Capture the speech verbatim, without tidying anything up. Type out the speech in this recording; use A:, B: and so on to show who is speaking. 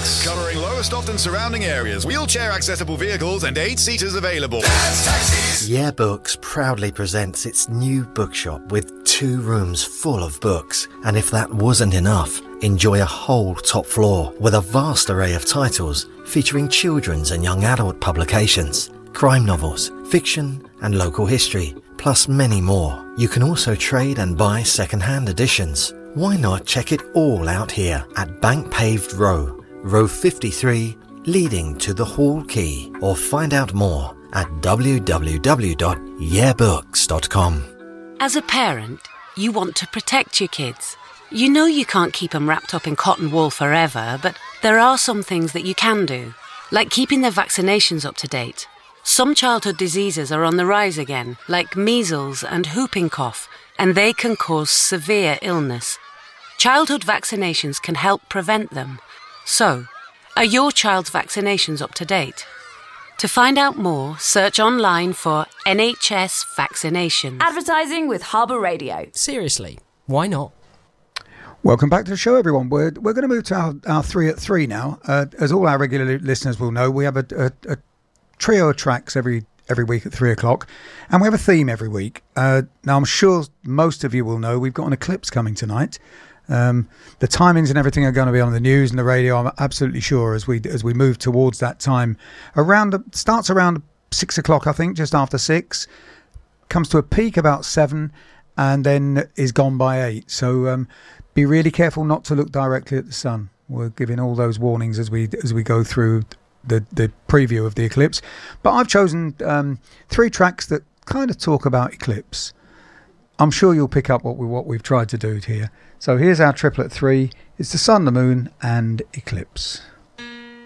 A: Books. Covering Lowestoft and surrounding areas. Wheelchair accessible vehicles and eight seaters available.
B: Dad's Taxis.
C: Yeah Books proudly presents its new bookshop with two rooms full of books. And if that wasn't enough, enjoy a whole top floor with a vast array of titles featuring children's and young adult publications, crime novels, fiction and local history, plus many more. You can also trade and buy second-hand editions. Why not check it all out here at Bank Paved Row, row fifty-three, leading to the Hall Quay, or find out more at w w w dot yeah books dot com.
D: As a parent, you want to protect your kids. You know you can't keep them wrapped up in cotton wool forever, but there are some things that you can do, like keeping their vaccinations up to date. Some childhood diseases are on the rise again, like measles and whooping cough, and they can cause severe illness. Childhood vaccinations can help prevent them. So, are your child's vaccinations up to date? To find out more, search online for N H S vaccinations.
E: Advertising with Harbour Radio.
F: Seriously, why not?
G: Welcome back to the show, everyone. We're, we're going to move to our, our three at three now. Uh, as all our regular listeners will know, we have a, a, a trio of tracks every every week at three o'clock, and we have a theme every week. Uh, now, I'm sure most of you will know we've got an eclipse coming tonight. Um, the timings and everything are going to be on the news and the radio, I'm absolutely sure, as we as we move towards that time. Around starts around six o'clock, I think, just after six, comes to a peak about seven, and then is gone by eight. So um, be really careful not to look directly at the sun. We're giving all those warnings as we as we go through the the preview of the eclipse. But I've chosen um, three tracks that kind of talk about eclipse. I'm sure you'll pick up what we what we've tried to do here. So here's our triplet three. It's the sun, the moon, and eclipse.